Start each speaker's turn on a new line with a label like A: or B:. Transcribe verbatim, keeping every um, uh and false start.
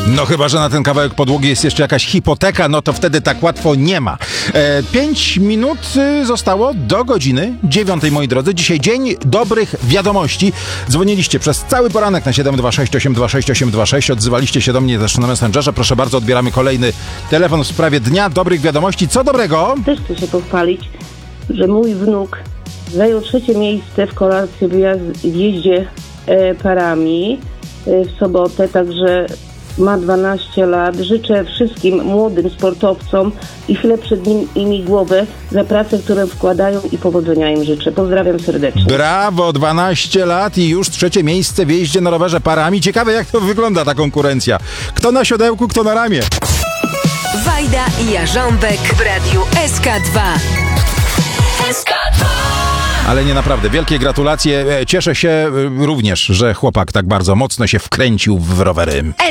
A: No chyba, że na ten kawałek podłogi jest jeszcze jakaś hipoteka, no to wtedy tak łatwo nie ma. E, pięć minut y, zostało do godziny dziewiątej, moi drodzy. Dzisiaj dzień dobrych wiadomości. Dzwoniliście przez cały poranek na siedem dwa sześć osiem dwa sześć osiem dwa sześć. Odzywaliście się do mnie też na Messengerze. Proszę bardzo, odbieramy kolejny telefon w sprawie dnia dobrych wiadomości. Co dobrego?
B: Też chcę się pochwalić, że mój wnuk zajął trzecie miejsce w kolacji w jeździe e, parami e, w sobotę, także ma dwanaście lat. Życzę wszystkim młodym sportowcom i chwilę przed nim nimi głowę za pracę, którą wkładają, i powodzenia im życzę. Pozdrawiam serdecznie.
A: Brawo, dwanaście lat i już trzecie miejsce w jeździe na rowerze parami. Ciekawe, jak to wygląda, ta konkurencja. Kto na siodełku, kto na ramię.
C: Wajda i Jarząbek w Radiu S K dwa. S K dwa.
A: Ale nie, naprawdę, wielkie gratulacje. Cieszę się również, że chłopak tak bardzo mocno się wkręcił w rowery.